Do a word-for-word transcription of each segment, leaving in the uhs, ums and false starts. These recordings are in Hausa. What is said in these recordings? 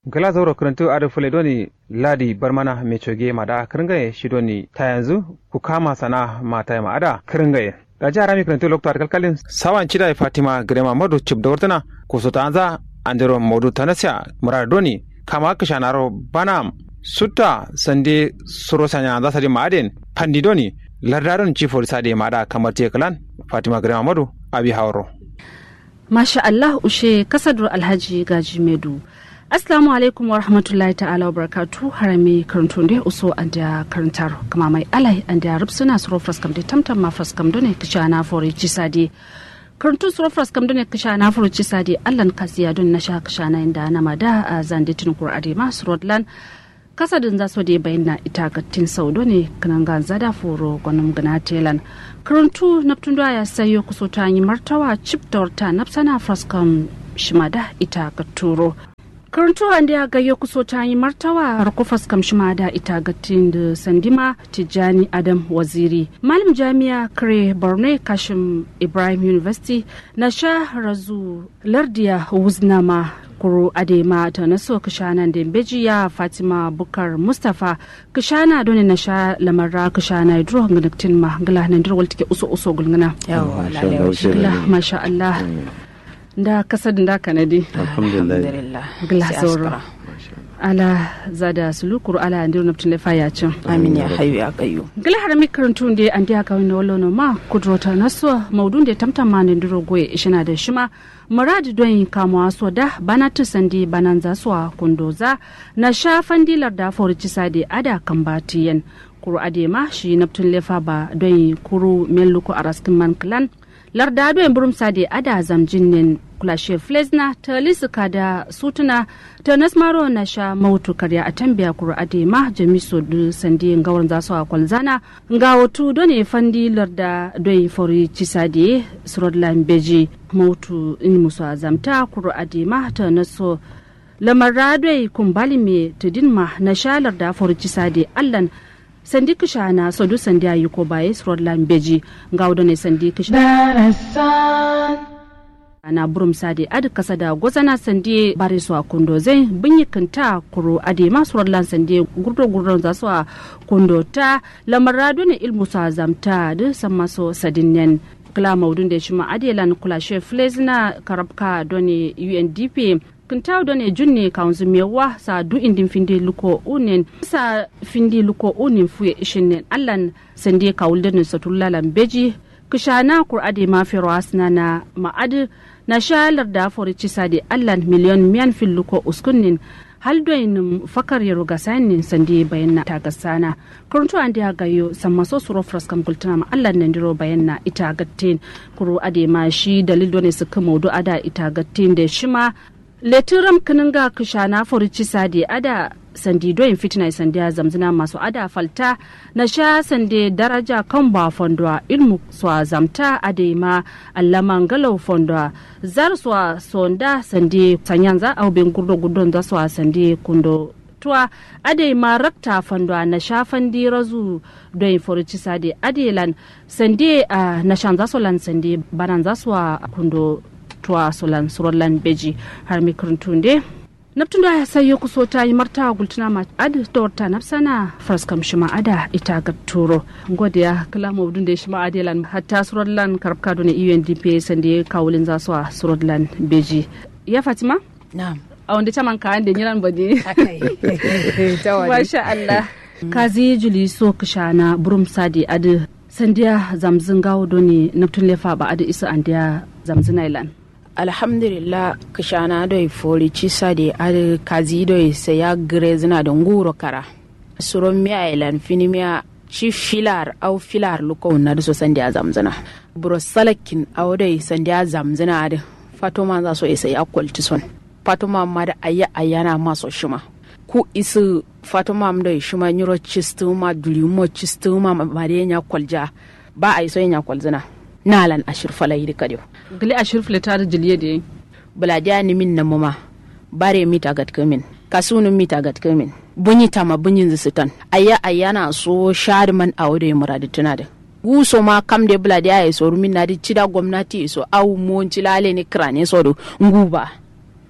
gala zauro kurantu adu fule doni ladi barmana mechoge mada kiringaye shi doni ta yanzu ku kama sana mata ma ada kiringaye da jara mi kurantu lokto kalkalin sawan chida Fatima Grema Modu chip dortana kusuta anza andero modu tanasya murar doni kama kishanaro banam sutta sande surosanya anza sadi maden pandi doni lardaron chifor sade mada kamar tekalan Fatima Grema Modu abi hawro masha Allah ushe kasadur Alhaji Gaji Medu. Assalamu alaikum wa rahmatullahi ta'ala wa barakatuh harami karantun da uso an da karantar kama mai alai an da rubsuna suro fraskam da tamtam ma fraskam da ne kisha na fori cisade karantun suro fraskam da ne kisha na fori cisade allan kasiya don na sha kisha na inda na mada a zanditin kur'ade ma surodlan kasadin za su da bayyana ita gattin saudo ne kanan ganza da foro gwanin gana telan karantu naftun da ya sayo kuso ta yi martawa chip da warta nafsana fraskam shimada ita gatturo karantu wanda ya gayyo kuso ta yi martawa rakufas kamshima da ita gattin da sandima tijjani adam waziri malam jami'a kare borno kashim ibrahim university na sha razu lardiya wuznama kuro adema ta naso kishana da bejiya fatima bukar mustapha kishana doni na sha lamarra kishana idro ganaktin ma gala nan dirwal take uso uso gulgana yawa lalai masha Allah da kasadin da kanadi alhamdulillah glasoro ala zada sulukuru ala andiru naptun lefa ya cin amin ya hayu ya kayu gila harami karantun da an diya kawai na wallo ma kudrota naso maudun da tamtam ma ne ndiro goye ishina da shima muradi don kamawa so da bana tusandi banan za su a kundoza na shafan dilar da forci sade ada kan batiyan kuru adema shi naptun lefa ba don kuru meluko araskin man clan lardado en burum sade ada zamjinnin kulashe flesna ta lisuka da sutuna ta nasmaro na sha mautu karya a tambiya kuru adema jamiso du sandi ngawar za su a kwalzana nga watu done fandi larda doi fori cisade surodlan beji mautu in musu azamta kuru adema ta naso lamaradoi kumbali me tudinma na sha larda fori cisade allan sandi kisha na sodu sandi ayi ko baye Scotland beji ngawdo ne sandi kisha ana burum sade ad kasa da gozana sandi bare so akundo zai binyi kanta kuro ade ma Scotland sandi gurdo gurdo za so akundo ta lamarado ne ilmu sa zamta da samma so sadinnen kala maudun da shi ma adelan kula she flezna karabka doni U N D P kintaw don e junne kaunzu mewa sa du indin finde luko unen sa finde luko unen fuye ishinen allan sande kawulden satullalan beji kishana qur'ade ma firo asna na ma'ad na shalar da forici sade allan miliyon miyan fil luko uskunnin haldoyin fakar yaro gasanin sande bayanna ta gasana kuruntu an da gayo samma so suro fraskam kultana ma allan nan diro bayanna ita gattin kuru ade ma shi dalil done su kama do ada ita gattin da shima letiram kininga kishana forici sade ada sandi doyin fitina sandiya zamzina masu ada falta na sha sande daraja kan ba fondwa ilmu swa zamta ade ma allama ngalau fondwa zar swa sonda sande sanyanza au ben gurdo gudon za swa sande kundo tuwa ade ma rakta fondwa na sha fandi razu doyin forici sade ade lan sande uh, na shanza solan sande banan za swa kundo tuwa solan surolan beji har mikruntunde naftun da ya sayo kuso ta yi marta gultuna ma ad torta nafsana fraskam shima ada ita ga turo godiya kala mawdun da shima adelan hatta surolan karabka done U N D P sande kawulin za su a surolan beji ya Fatima na'am a wanda ta manka da yiran bade akai masha Allah kazi juli so kishana burum sadi ad sandiya zamzin gawo done naftun lefa ba ad isa andiya zamzin island alhamdulillah kishana doi foli cisa de al kazi doi se ya grezina da nguro kara suron miya ilan fini miya ci filar au filar luko na da so sandi zamzana buro salakin au doi sandi zamzana da fatoma za so isa ya kwalti son fatoma ma da ayya ayyana maso shima ku isu fatoma ma doi shima nyuro cistu ma duli mo cistu ma ma da nya kwalja ba ai so nya kwalzina nalan ashir falai da kadiyo gali ashir fleta da jiliye da bulaja ni min na mama bare mita gat kamin kasunun mita gat kamin bunyi tama bunyin zisitan ayya ayyana so shadman awde muradi tunada guso ma kam de bulaja ya so rumin na di cida gwamnati so au mon cilale ni krane so do nguba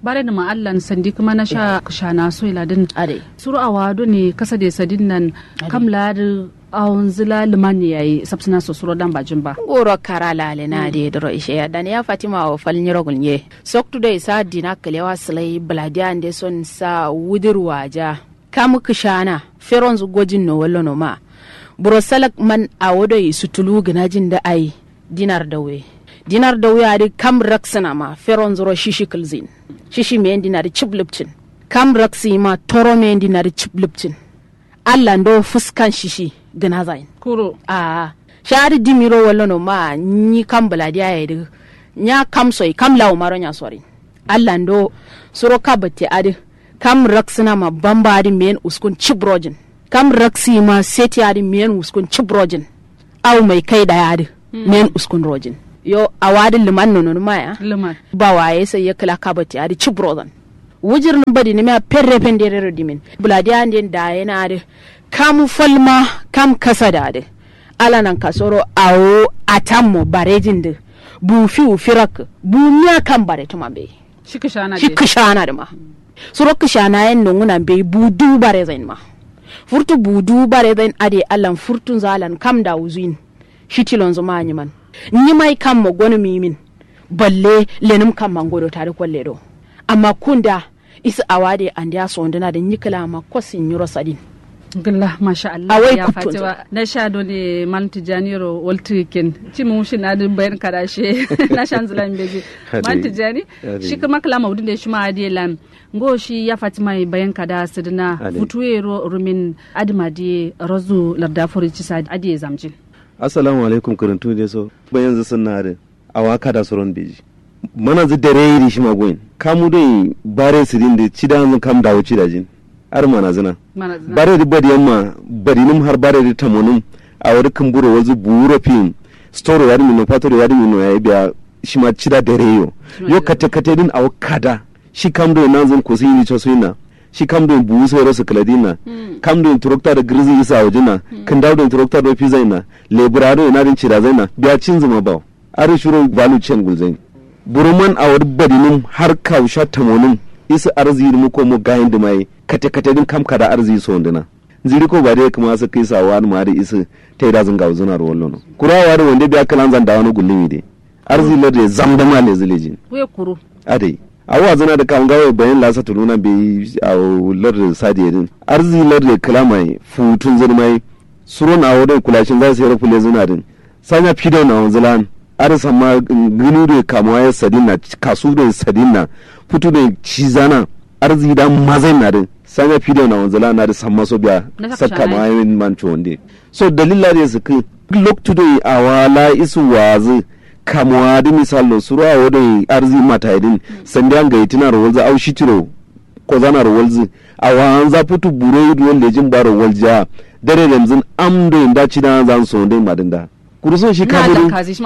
bare da ma'allan sandi kuma na sha shana so iladin ade suru awado ne kasa da sadin nan kamla awon zila limani yayi sabsina so suru dan bajin ba goro kara lale na de dro ishe ya dan ya fatima wa fal nyiro gulnye soktu dai sa dina kalewa slay bladian de son sa wudir waja kam kishana feron zu gojin no wallo no ma brosalak man awodo yi sutulu ginajin da ai dinar dawe dinar dawe adi kam raksana ma feron zuro shishi kilzin shishi me dinar chiblipcin kam raksi ma toro me dinar chiblipcin Allah ndo fuskan shishi gina zain kuro a shari dimiro wallo no ma ni kam bladiya yayi nya kam soy kam lawo maro nya sori Allah ndo suro kabate adi kam raksana ma bamba adi men uskun chibrojin kam raksi ma seti adi men uskun chibrojin aw mai kai da yadi mm. men uskun rojin yo awadi liman nono ma ya liman ba waye sai ya kala kabate adi chibrozan wujir no badi ne ma perre pendere rodimin buladi ande da yana adi kam falma kam kasada adi ala nan kasoro awo atammo barejin de bu fi firak bu nya kam bare to mabe shikishana de shikishana de ma suro kishana yan nunguna be bu du bare zain ma furtu budu bare zain ade allan furtun zalan kam da uzuin shitilon zuma nyiman ni mai kam mo gonu mimin balle lenum kam mangodo tare kolle do amma kunda isa awade andiya sondana da nyikala ma kosin yuro sadin gilla masha Allah ya fatiwa na sha dole manti janiro waltikin ci mun shi na dun bayan karashe na shan zulan beji manti jani shi kuma kala maudin da shi ma ade lan ngo shi ya fatima bayan kada sidina futuye rumin admadi razu larda furici sa ade zamjin assalamu alaikum karantu de so bayan zu sunna da awaka da soron beji mana zu dare yi shi magoyin kamu dai bare sidin da cidan kam dawo cidajin ar mana zina bare di badi yamma badi num har bare di tamonum a wari kumburo wazu buro film story wari mino patori wari mino ya biya shi ma cida dare yo yo kate kate din aw kada shi kam do nanzun ko sini cho suina shi kam do bu so ro sakladina kam do tractor da grizi isa wajina kan dawo do tractor do pizza ina lebrado ina din cida zaina biya cin zuma ba ar shuro balu chen gulzain buruman a wari badi num har kausha tamonum isa arziki mu ko mu gayin da mai kate kate din kam kada arziki so ndina ziri ko ba dai kuma su kai sawa ma da isa tai da zunga uzuna ro wallo no kurawa da wanda biya kalan zan da wani gullumi dai arziki la da zamda ma le zilejin we kuru adai awa zuna da kan gawo bayan lasa tuluna bi a lar sadi din arziki la da kalamai futun zurmai suron a wadai kulashin za su yi rafule zuna din sanya fido na wanzulan arsa ma ginu da kamuwa ya sadina kasu da sadina fito da cizana arziki da mazai na din sanya fido na wanzala na da samma so biya saka ma yin mancho wande so dalila da su kai look to the awala isu wazi kamuwa da misalo suru a wadai arziki mata idin sanda an gaiti na rawalza au shitiro ko zana rawalzi awa an za fito buro yi wanda jin ba rawalja dare da yanzu amdo inda ci da zan so dai madinda kurusun shi kamudu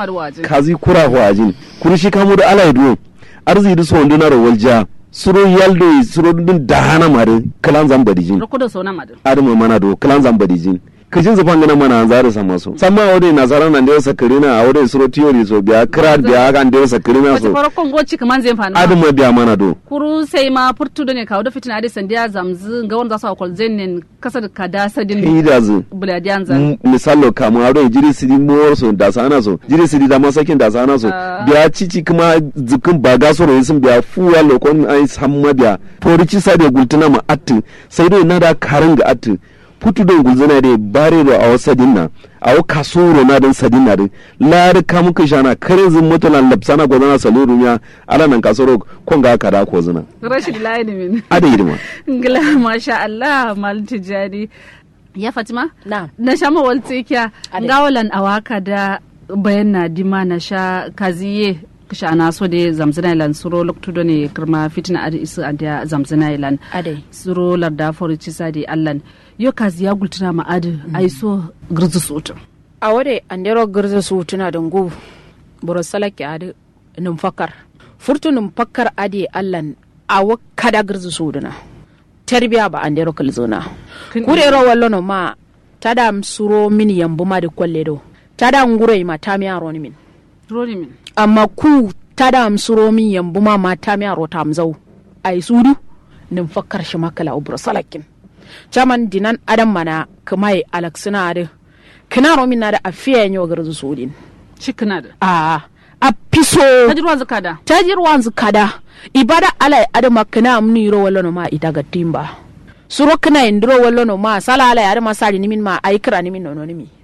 kazi kura wajin kurushi kamudu ala idu arziki da so wanda na rawalja suro yaldo suro dun dahana mare kalan zambadijin rokodo so na madu adamu mana do kalan zambadijin kijin zafan gana mana an zara sama so samma wode nazara nan da sakarina a wode suro theory so biya krat biya kan da sakarina so fara kon goci kaman zai fanu adamu biya mana do kuru sai ma furtu da ne kawo da fitina da sandiya zamzu ga wanda sa kol zennen kasar kada sadin hidazu buladiyan zan misalo kamu a wode jiri sidi mor so da sana so jiri sidi da masakin da sana so biya cici kuma zukin baga so ro sun biya fuwa lokon ai samma biya porici sade gultuna ma atti sai dai na da karin ga atti putu don gulzana da bare da a wasa dinna a waka soro na don sadina din lari kamun kai shana kare zin mutunan lapsana gwazana salo rumiya ala nan kasoro kon ga ka da ko zina rashin layi min ada yi ma ngila masha Allah mal tijari ya Fatima na na sha mawalti kya ngawalan awaka da bayan na dima na sha kaziye shana so de zamzana ilan suro loktudo ne kirma fitina adi isu anda zamzana ilan ade suro larda forici sadi allan yo kazi ya gultuna ma adi mm. ai so girzu sutu a wade andero girzu sutu na dangu boro salaki adi num fakar furtu num fakar adi allan awa kada girzu suduna tarbiya ba andero kalzona kurero wallo no ma tada suro min yambu ma de kolledo tada ngure ma tami aroni min roni min amma ku tada amsuro min yambu ma mata mi aro tamzau ai sudu nin fakkar shi makala ubro salakin chaman dinan adam mana kamai alaksina da kana romin na da afiya nyo garzu sudin shi kana da a a piso tajirwan zakada tajirwan zakada ibada ala adama kana amni ro wallo ma ita ga timba suro kana indro wallo no ma sala ala adama sari nimin ma ai kira nimin no no nimi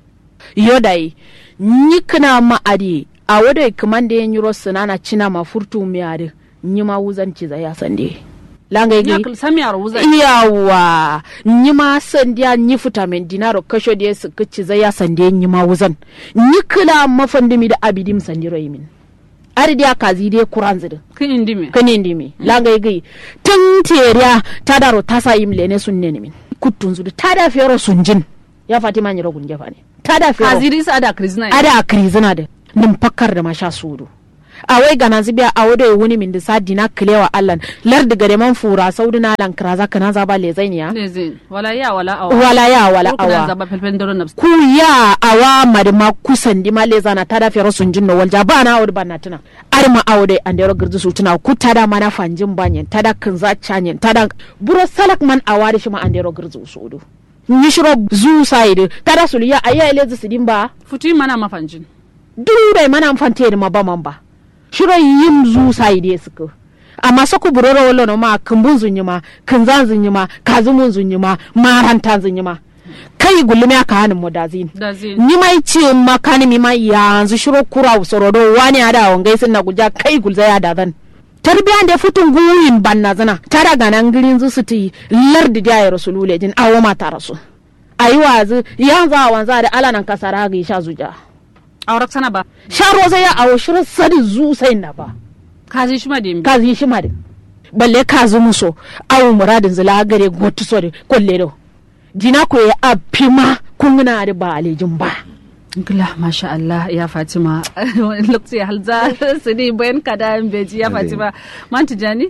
yodai ni kana ma adi a wadai kamande yin ro sunana cina ma furtu mi adi ni ma wuzan ci za ya sande langa gi yakul samiyar wuzan yawa ni ma sandiya ni futa men dinaro kasho da su kici za ya sande ni ma wuzan ni kula mafandimi da abidim sandiro yimin ari dia kazi dai kuran zidi kin indimi kin indimi langa gi tun teriya ta daro ta sa yimle ne sunne ne min kuttun zudu ta da fero sunjin ya fatima ni rogun gefa ne ta da fero kazi dai sa da krizna ada krizna da nin fakkar da masha sudu a wai gana zibiya a wada ya wuni min da sadi na kilewa allan lar da gare man fura saudu na lan kraza kana zaba le zainiya lezin wala ya wala awa wala ya wala awa zaba felfen doron nafs ku ya awa madma kusan di ma lezana ta da fero sunjin no walja ba na awdi banna tuna arma awde andero girdu su tuna ku tada mana fanjin banyen tada kan za chanyen tada buro salak man awari shi ma andero girdu su do ni shiro zu side tada suliya ayi lezi sidin ba futi mana mafanjin dure mana fante da mabaman ba shiro yim zu side suka amma sako buroro wallo no ma kumbun zunyima kunzan zunyima kazumun zunyima maranta zunyima kai gulumi aka hanin mu dazin ni mai ce makani mi mai yanzu shiro kura usorodo wani ada wangai sun na guja kai gulza ya dazan tarbiyan da futun guyin banna zana tara ganan girin zu su ti lardi da ya rasulule din awo mata rasu ayi wazu yanzu a wanza da alanan kasara ga sha zuja aurak sana ba sharo zai ya awo shirin sadi zu sai na ba kazi shi madin kazi shi madin balle kazi muso awo muradin zula gare gotu sore kolle do dina ko ya afima kunguna da ba alejin ba gila masha Allah ya Fatima wani lokaci halza su ne bayan kada beji ya Fatima man tijani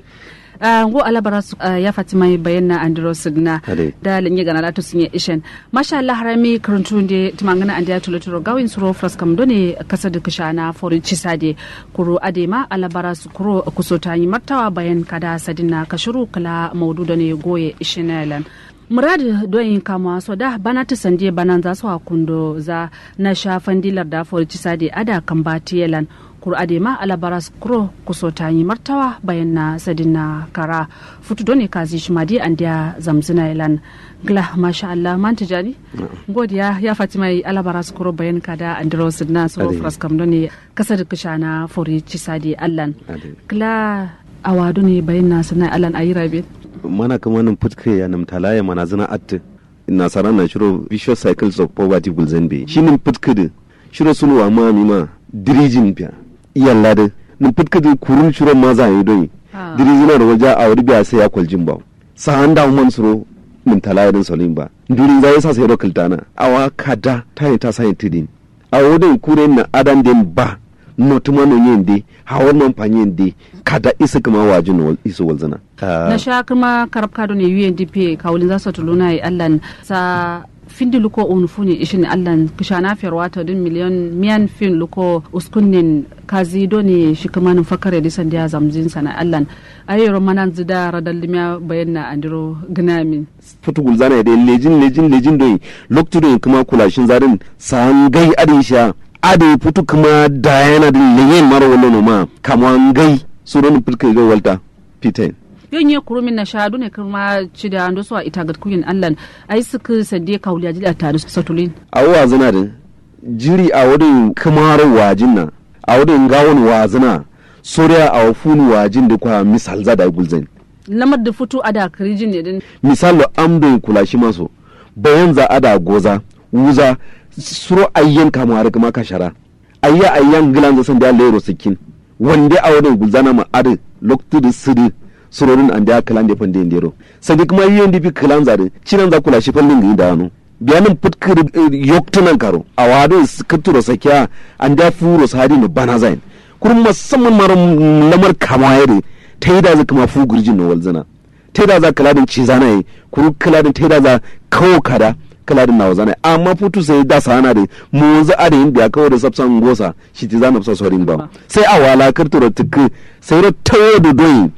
ngo alabara su ya Fatima bayan na andro signa da linye gana latu sun yi ishen masha Allah harami karuntu de tumangana andiya tuluturo gawin suro fraskam done kasa da kishana forin cisade kuro adema alabara su kuro kusota yi martawa bayan kada sadina kashuru kala maudu done goye ishenelan murad doyin kama so da bana ta sande banan za su hakundo za na shafan dilar da forci sade ada kan batiyelan kur adema alabaras kuro kusota yi martawa bayan na sadina kara futu doni kazi shimadi andiya zamzina elan gla masha Allah man tijani godiya ya Fatima yi alabaras kuro bayan kada andro sidna so fraskam doni kasar kishana forci sade allan gla awadu ne bayan na sanai allan ayi rabe mana kama nan futka ya nam talaya mana zina atte ina saran na shiro vicious cycles of poverty gulzen be shinin futka de shiro sunu wa ma mi ma dirijin biya iyalla de nin futka de kurun shiro ma za yi doyi dirijin na waja a wuri biya sai ya kwaljin ba sa an da man suro nin talaya din solin ba durin zai sa sai ro kiltana awa kada tayi ta sai tidin a wodin kuren na adan den ba notuma no yende hawon man panyende kada isa kuma wajin wal iso walzana na sha kuma karabka do ne U N D P kawulin za su tuluna ai allan sa findi luko unfuni ishin allan kishana ferwata din miliyon miyan fin luko uskunnin kazi do ne shi kuma nan fakare disan dia zamzin sana allan ayero manan zida radallimiya bayanna andiro gnamin futu gulzana da lejin lejin lejin do loktu do kuma kulashin zarin sangai adisha ade putu kuma dayana din leyen maro wala ma kamwan gai suron fulka ga walta piten yonye kurumin na shadu ne kuma ci da ando so ita ga kuyin allan ai suka sande kauliya jida tare satulin awwa zana din jiri a wadin kamar wajin na a wadin gawon wazina soriya a funu wajin da kwa misal za da gulzan lamar da futu ada kirijin ne din misalo amdo kulashi maso bayan za ada goza wuza suro ayyan kamar kuma kashara ayya ayyan gilan zasan da lero sikin wande a wadin gulzana ma ade loktu da sidi surorin an da kalan da fande ndero sai kuma U N D P kalan zare cinan za kula shi fallin gi da hanu biyanin futkir yoktunan karo a wado skaturo sakiya an da furo sadi ne bana zain kurun musamman maram lamar kamayere taida za kuma fu gurjin no walzana taida za kaladin cizana yi kuru kaladin taida za kawo kada kaladin na wazana amma futu sai da sana da mu za a da yin da kawo da sabsan gosa shi ti zana fasa sorin ba sai a wala karturo tukku sai ro tawo da doyin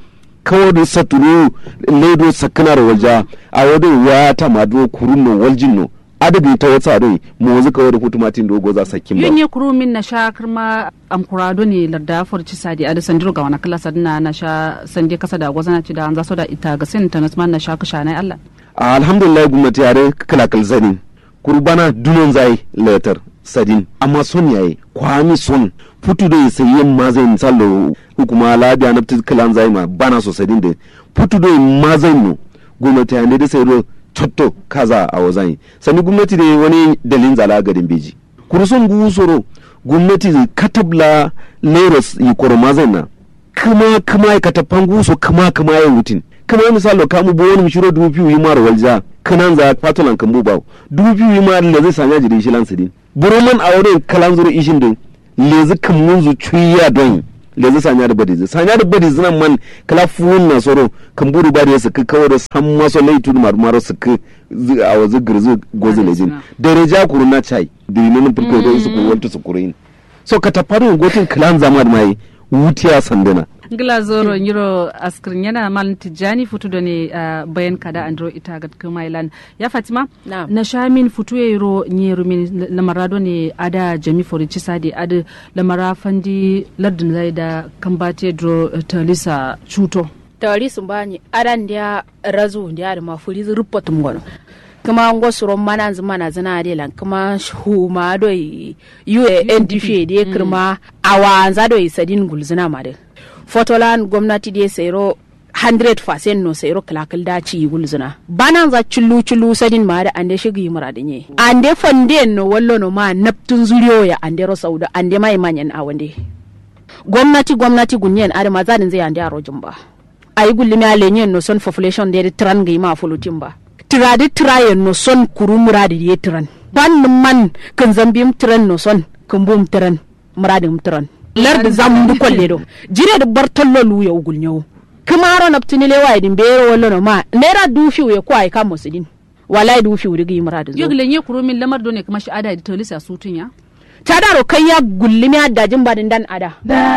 kawo da saturu ledo sakana waja a wadin wata mado kurunno waljinno adabi ta wata dai mu wanzu kawo da hutumatin dogo za sakin ba yin ya kuru min na sha kirma am kurado ne larda forci sadi ada sandiro ga wana kala sadna na sha sande kasa da gwazana ci da an zaso da ita ga sin tanasman na sha kusha nai Allah alhamdulillah gwamnati yare kala kal zanin kurbana dunon zai letter sadin amma son yayi kwami son futu da sayen mazai sallo hukuma labiya na kalan zai ma bana so sadin da futu da mazai no gwamnati ya ne da sai ro cotto kaza a wazai sani gwamnati da wani dalin zala garin beji kursun gusoro gwamnati katabla leros yi koro mazai na kuma kuma ya katafan guso kuma kuma ya wutin kuma misalo kamu bo wani mishiro dubu biyu yi mara walja kanan za fatulan kan bubaw dubu biyu yi mara da zai sanya jirin shi lansidin buroman a wurin kalan zuru ishin din lezi kan munzu cuya don lezi sanya da badi sanya da badi zinan man kala fuhun na soro kan buru bari ya suka kawo da san maso laitu da marmaro suka a wazi girzi gozi lejin dare ja kuru na chai dirinin fulko da su kuwanta su kurin so ka tafarin gotin kalan zama da mai wutiya sandana ngila zoro nyiro askrin yana mal tijani futu da ne bayan kada andro ita ga kuma ilan ya fatima na, na shamin futu yero nyeru min lamarado ne ada jami forici sadi ada lamara fandi lardin zai da kambate dro talisa chuto tawari sun bani adan dia razu dia da mafuri rupotum gono kuma ngo suron mana zuma na zana de lan kuma huma do U N D P de kirma awanza do sadin gulzina ma de fotolan gwamnati de sayro one hundred percent no sayro kalakal daci gulzina banan za chullu chullu sadin ma da ande shigi muradin ye ande fande no wallo no ma naptun zuriyo ya ande ro sauda ande mai manyan awande gwamnati gwamnati gunyen adama zadin zai ande arojin ba ayi gullimi alenyen no son population de tran ga ma fulutin ba tirade tirayen no son kuru muradi ye tiran ban man kan zambim tiran no son kan bum tiran muradim tiran lar da zambu kolle do jire da bartollo lu ya ugul nyawo kamaro naptini le wai din bero wallo no ma nera dufi we ko ay kam musidin wallahi dufi wuri gi muradi zo yogle nye kuru min lamar do ne kuma shi ada da tolisa sutun ya tadaro kai ya gullimi adajin badin dan ada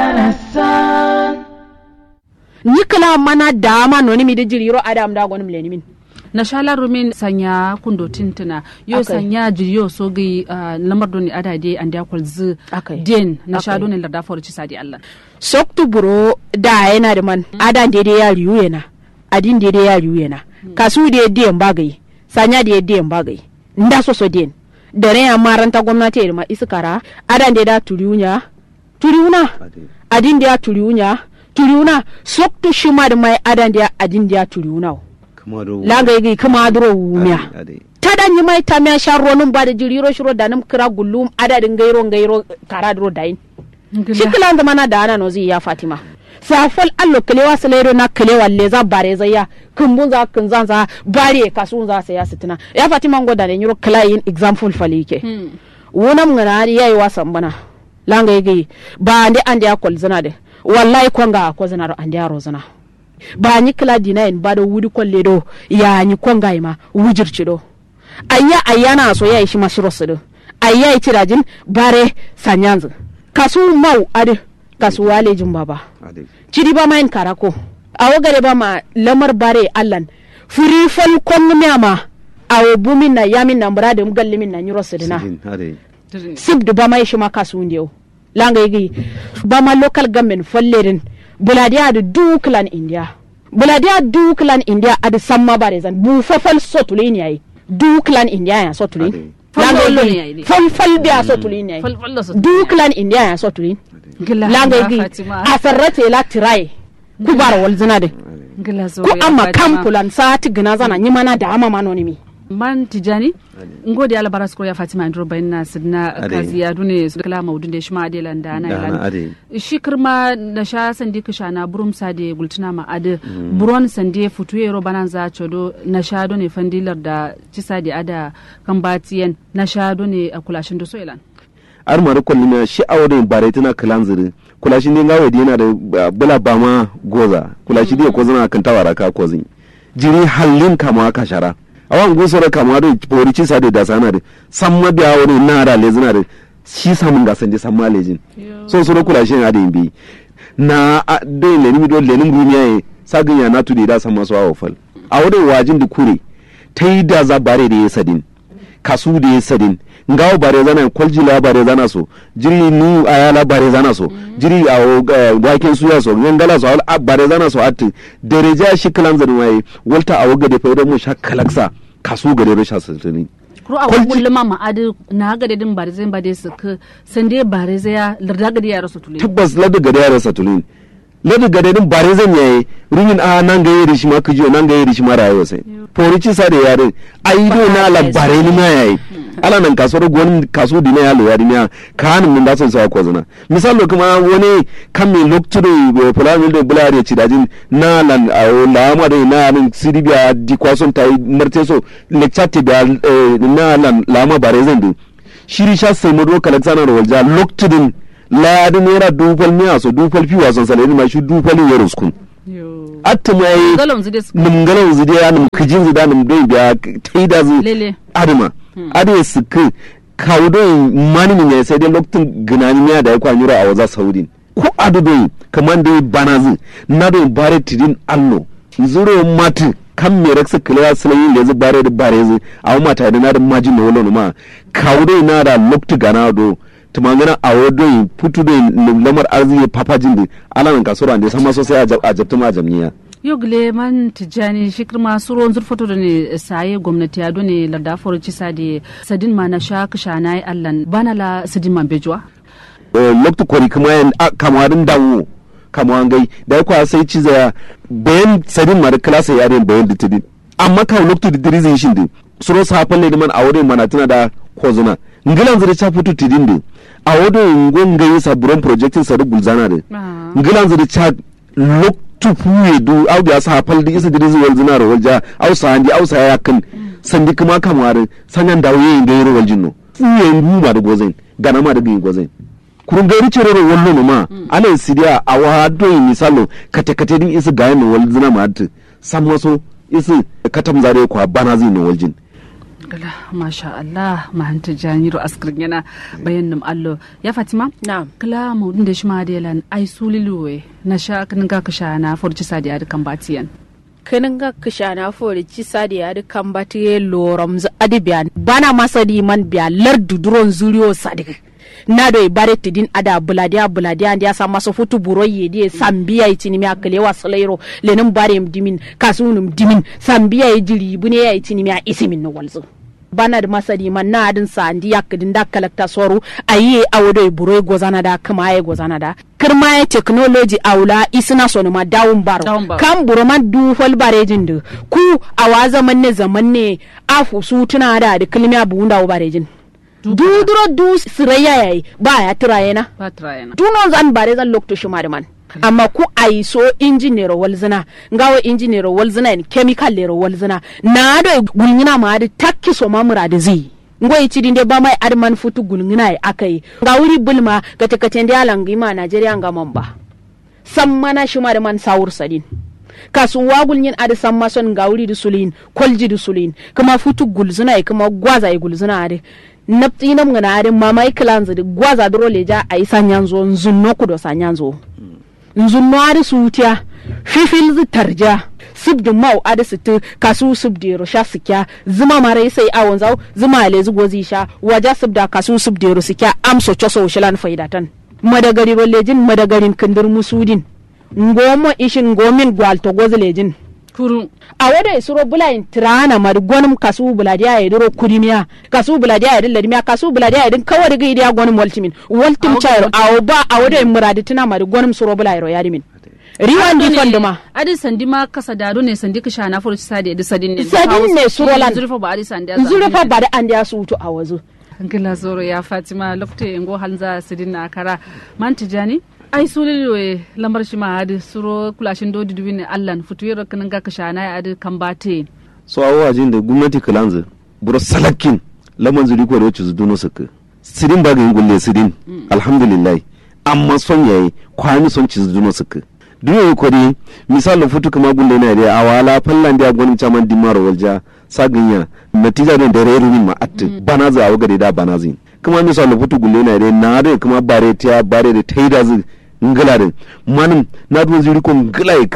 ni kala mana dama no ni mi de jiriro adam da gonum le ni min na shala rumin sanya kundo tintuna yo okay. Sanya jiriyo so gi uh, lamar doni ada de anda kwalzu okay. Den na okay. Shado ne larda forci sadi Allah soktu buro da yana da man mm. Ada de de ya riyu yana adin de de ya riyu yana mm. Kasu de de mbagai sanya de de mbagai nda so so den dare ya maranta gwamnati ma iskara ada de da turiunya turiuna adin de ya turiunya turiuna soktu shima da mai ada de adin de ya turiuna langa yi kuma duro wumiya tada ni mai tamya sharro nun ba da jiriro shiro da nam kira gullum adadin gairo gairo kara duro dain shiklan da mana da ana no zai ya fatima safal allo kalewa salero na kalewa leza bare zaya kumbun za kun zan za bare kasun za sai ya sitina ya fatima ngoda ne yiro client example falike hmm. Wonam ngana yayi wasan bana langa yi ba ande ande akol zana de wallahi konga ko zana ro ande aro zana ba ni kala dinayin ba da wudi kwalle do ya ni konga ma wujirci do ayya ayyana so yayi shi mashiro su do ayya yi tirajin bare sanyanzu kasu mau ade kasu walejin baba cidi ba main karako awo gare ba ma lamar bare allan furi fal kon ma awo bumin na yamin na murade mu gallimin na nyiro su dina sib ba mai shi ma kasu ndiyo langa yi ba ma local government fallerin buladiya da duklan india buladiya duklan india adi samma bare zan bu fafal sotulin yayi duklan india ya sotulin fal fal biya sotulin yayi duklan india ya sotulin langa gi asarrate la tirai kubar wal zina de ko amma kampulan sati gina zana nyimana da ama manoni mi man tijani ngodi ala barasko ya fatima andro bayna sidna kazi ya dune su kala maudun da shi ma ade landa na ilan shi kirma da sha sandi kishana burum sade gultuna ma ade mm. Buron sande futuye ro bananza chodo na sha done fandilar da cisade ada kambatiyen na sha done akulashin do so ilan ar mara kullum shi awodin bare tana kalanziri kulashin din gawe yana da bula bama goza kulashi din ko zana kan tawara ka ko zin jiri hallin kama ka shara awan gusora kama do porici sade da sana de samma biya wani nara lezina de shi samun da sanje samma lejin so so kula shi ade bi na de le ni do le ni rumiya sagin ya natu da da san masu awo fal a wurin wajin da kure taida za bare da ya sadin kasu da ya sadin ngawo bare zana kwaljila bare zana so jiri nu ayala bare zana so jiri a waken suya so ngala so bare zana so at dereja shi kalan zan waye walta a waga da faida mu shakalaksa kasu gare rasha sultani kuro a kullum ma adu na ga dedin bare zan bade su ka sande bare zaya larda ga yara su tulin tabbas larda ga yara su tulin larda ga dedin bare zan yayi rumin a nan ga yiri shi ma kijo nan ga yiri shi ma rayuwa sai porici sa da yare aido na la bare ni ma yayi ala nan kasuwar gwanin kasu dina ya loya dina ka hannun mun dasan sa ko zana misalo kuma wani kan mi lokturo fulani da bulari ci dajin na lan la ma da na nan sidibiya di kwason tai marteso lecture da na lan la ma bare zan du shiri sha sai mu do kalexana da walja loktudin la da nera dufal miya so dufal fi wasan salani ma shi dufal yaro skun atta mai mun galan zide ya num kijin zida num dai biya taida zu adama ade suke kawo don mani ne sai dai lokacin ginani ya da ya kwanyura a waza saudin ko adu don kaman dai banazi na don bare tidin allo zuro mati kan me raksa kila sulayin da zai bare da bare zai a mata da na da majin da wala ma kawo don na da lokacin gana do tumangana a wadon putu don lamar arziki papajin da alanan kasuwa da sama sosai a jabta ma jamniya yogle man tijani shikir masu ruwan zurfato da ne saye gwamnati ya dole larda forci sadi sadin ma na sha kisha na yi allan bana la sadin man bejuwa lokta kori kuma yan kamarin dawo kamawan gai da kwa sai ci zaya bayan sadin ma da klasa yaren bayan ditidin amma kawo lokta da dirizin shi din suro safan ne man a wurin mana tana da kozuna ngilan zai ta fito tidin din a wurin ngongai saburon projectin sadu gulzana din ngilan zai ta lokta tufuye du au da sa fal di isa dirizi wal zinar walja au sa andi au sa yakin sandi kuma kamar sanyan dawoye da yero wal jinno fuye ndu ma da gozen gana ma da bi gozen kurun gairi cire ro wallo no ma ala sidia awa do misalo kate kate din isa gayen wal zina ma at sammaso isa katam zare kwa bana zin wal jin gala masha Allah mahanta janiro askrin yana bayanin allo ya Fatima na'am kala mu da shi ma delan ai suliluwe na sha kin ga kasha na forci sadiya da kambatiyan kin ga kasha na forci sadiya da kambatiye loram z adibian bana masadi man biya lardu duron zuriyo sadik na do ibare tidin ada buladiya buladiya ndiya sa maso futu buroye die sambiya itini mi akale wasalairo lenin bare dimin kasunum dimin sambiya ijiri bune ya itini mi isimin no walzo bana da masadi man na adin sa ndi yakdin da kalakta soru ayi awodo buroy gozana da kuma ayi gozana da kirma ya technology aula isna sonu ma dawun baro kan buro man du fol barejin du ku awa zaman ne zaman ne afu su tuna da da kilmiya buunda u barejin duduro du siraya yayi ba ya tirayena ba tirayena dunon zan bare zan lokto shumari man amma ku ai so engineer walzina ngawo engineer walzina en chemical lero walzina na do gulngina ma da takki so mamura da zai ngoyi ci dinde ba mai adman futu gulngina ai akai ga wuri bulma ga takaten da alangi ma Najeriya ga mamba sammana shumari man sawur sadin kasuwa gulnyin adi samma son ga wuri da sulin kolji da sulin kuma futu gulzina ai kuma gwaza ai gulzina ade napti nam ngana ade mama iklanza de gwaza dro leja ai sanyanzo nzunno kudo sanyanzo nzunno ade sutia fifil zi tarja sibdu mau ade situ kasu sibdero sha sikya zuma mare sai awon zaw zuma le zugozi sha waja sibda kasu sibdero sikya amso choso shilan faidatan madagari rolejin madagarin kindir musudin ngomo ishin ngomin gwalto gozlejin kurun a wada isuro bulayin tirana mar gonum kasu buladiya ya duro kurimiya kasu buladiya ya dilla dimiya kasu buladiya ya din kawai ga idiya gonum waltimin waltim chairo a ba a wada muradi tina mar gonum suro bulayro ya dimin riwan di fonduma adi sandi ma kasa dado ne sandi kisha na furci sadi adi sadin ne sadin ne surolan zurfa ba adi sandi zurfa ba da an da sutu a wazo ngila zoro ya Fatima lokte ngo halza sidin na kara man tijani ai sulilwe lamar shi ma adi suro kulashin dodi dubin allan futuwero kanin ga kashana ya adi kambate so awa jin da gwamnati kalanza buro salakin laman zuri ko da wacce zuduno saka sidin ba ga yin gulle sidin alhamdulillah amma son yayi kwani son ci zuduno saka duniya ko di misal futu kuma gulle na da awala fallan da gwanin chaman dimaro walja saginya natija da dare rumin ma at bana za awa gari da bana zin kuma misal futu gulle na da na da kuma bare tiya bare da taida zu ngala da manin na dun zuri ko ngala kin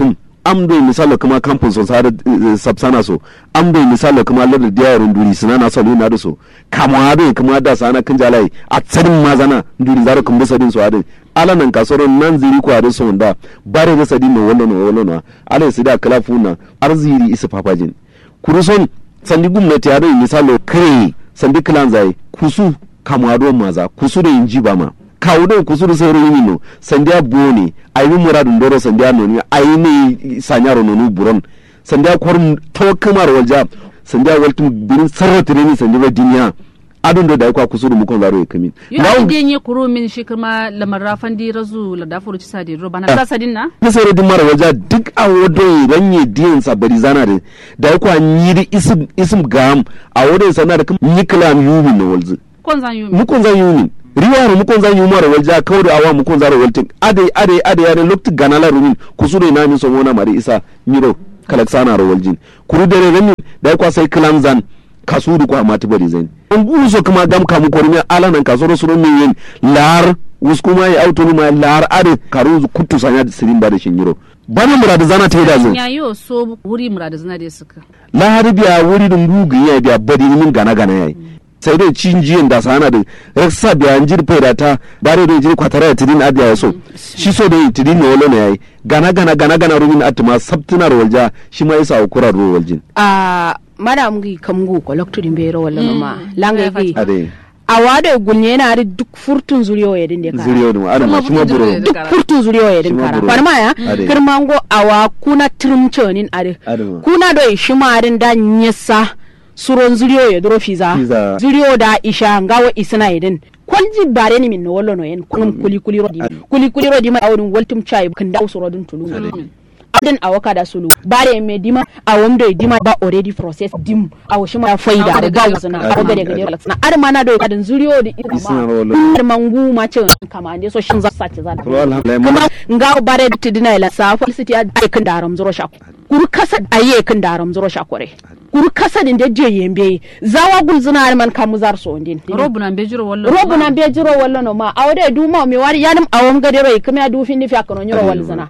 amdo misalo kuma campus so sare sabsana so amdo misalo kuma lada diyarin duri sunana salu na so kama ado kuma da sana kin jalai a tsarin mazana duri zaro kun bisa din so ade ala nan kasoro nan ziri ko ado so nda bare da sadin no wallo no wallo no ala sida kala funa arziri isa papajin kuruson sandi gumnati ado misalo kare sandi klan zai kusu kama ado maza kusu da inji ba ma kawo da kusuru sai ruwi no sandiya bone ayi muradun doro sandiya noni ayi ne sanyaro nonu buron sandiya korun tawakkamar walja sandiya waltum birin sarrata ne sandiya duniya adun da dai kwa kusuru mu kon zaro ya kamin na idan ya kuro min shi kuma lamar rafan di razu la dafuru ci sadi roba na sa sadin na ne sai rodin mara walja duk a wodo ranye diyan sa bari zana da dai kwa nyiri isim isim gam a wodo sana da kuma niklam yumin na walzu kon zan yumin mu kon zan yumin riwaro mu kon zan yi mara walja kawai da awa mu kon zaro waltin ade ade ade yare lokti ganala rumin kusure na mi so mona mari isa miro kalaksana ro waljin kuru dare remi dai kwa sai klamzan kasudu kwa mati bari zain an guso kuma gam kamu kormi alanan kasoro suru min yin lar uskuma ya autoni ma lar ade karu kuttu sanya da sirin ba da shinyiro bana murada zana ta da zan yayo so wuri murada zana da suka lahar biya wuri dun bugu ya biya bari min gana gana yayi sai dai cinjiyan da sana da rasa biya jir faida ta bare da jir kwatara da tidin adiya ya so shi so da tidin ne wala ne yayi gana gana gana gana rumin atuma sabtunar walja shi ma yasa ukurar ro waljin a madam gi kamgu ko lokto dimbe ro wala ma langa gi awade gulne na ari duk furtun zuriyo ya dinde kara zuriyo dum adama shi ma buro duk furtun zuriyo ya din kara farma ya kirmango awa kuna trimchonin ari kuna do shi ma arin da nyesa suron zuriyo ya duro fiza zuriyo da isha ngawo isna idin kwalji bare ni min no wallo no en kunum kuli kuli rodi kuli kuli rodi ma awdun waltum chai kan daw surodun tulungu adin awaka da sulu bare me dima awom do dima ba already process dim awo shima faida da gawo sana awo gade gade na ar mana do adin zuriyo di ar mangu ma ce kama ande so shin za sace za kuma ngawo bare tidina la sa falsity ai kan daram zuro shako kuru kasa aye kan daram zuro shakore kuru kasa din da je yembe zawa gulzuna ar man kamuzar so ndin robuna be jiro wallo robuna be jiro wallo no ma awde du ma mi wari yanum awom gade rai kuma du fin ni fi akano nyiro walzana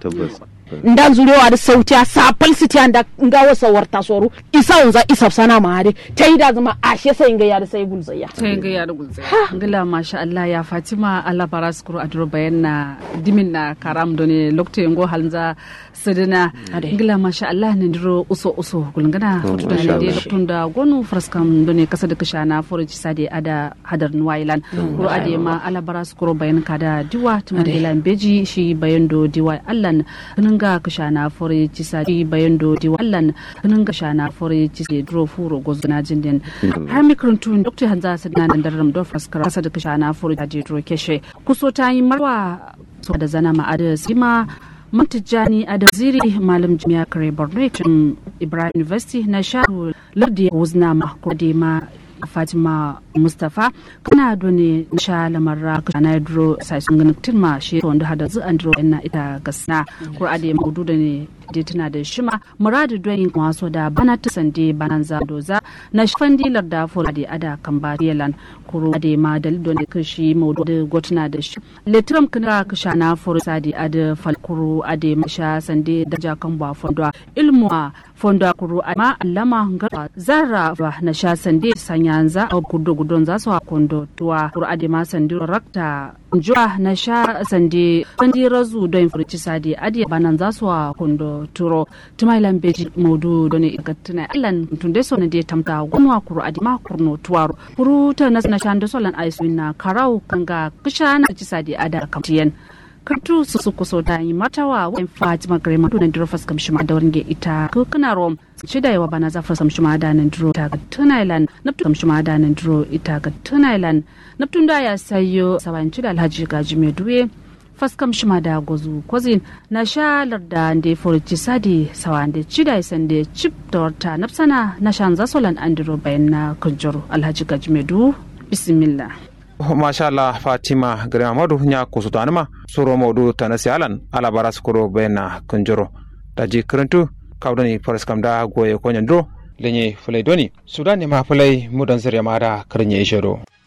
ndan zuriyo da sauti a sapal siti anda nga wasa warta soru isa unza isa sana ma hade tai da zama ashe sai nga ya da sai gulzaya sai nga ya da gulzaya ngila masha Allah ya Fatima Allah baraskuru adro bayanna dimin na karam doni lokte ngo halza sidina ngila masha Allah ne diro uso uso gulngana da ne de tunda gonu fraskam doni kasa da kashana forji sade ada hadar nwailan ko ade ma Allah baraskuru bayan kada diwa tumandila beji shi bayando diwa Allah ga kashana fore cisa di bayando di wallan nan ga shana fore cisa dro furo gozna jinden har mikrantun dr hanza sadna nan daram do faskara kasa da kashana fore di dro keshe kuso tayi marwa so da zana ma ada sima Mantijani Adaziri Malam Jami'a Kare Borno Ibrahim University na sha lardi wuzna ma kodema Fatima Mustafa kana doni sha lamarra kana dro sai sun ganin tilma shi wanda hada zu andro ina ita gasna Qur'ani mudu da ne da tana da shima muradu doyin waso da bana ta sande bananza doza na fandilar da fura da ada kan ba yelan kuro da ma dal don kashi mudu da gotna da shi letram kana kasha na fursa da ada falkuru ade masha sande da jakan ba fondwa ilmu fonda kuru amma allama ngara zarra na sha sande sanyanza a gudo gudon za su hakondo tuwa kuru ade ma sande rakta njua na sha sande sande razu don furci sade ade banan za su hakondo turo tumailan beji modu don igattuna allan tunde so ne de tamta gonwa kuru ade ma kurno tuwaro kuru ta nas na shanda solan aiswina karau kanga kishana ci sade ada kamtiyen kartu su su kuso da yi matawa wani Fatima Grema to nan diro faskam shima da wurin ita ko kana rom shida yawa bana za fasam shima da nan diro ta ga Tunailand naptum shima da nan diro ita ga Tunailand naptun da ya sayo sabanci da Alhaji Gaji Meduwe faskam shima da gozu kozin na shalar da ande forci sadi sawande chida sande chip torta napsana na shanza solan andiro bayan na kunjoro Alhaji Gaji Medu bismillah. Masha Allah Fatima Grema Madu nya kusutanima suro modu tanasi alan ala baras kuro bena kunjoro taji krentu kawdani paraskam da goye konyandro lenye fulay doni Sudan ma fulay mudan zariya mada karnye ishero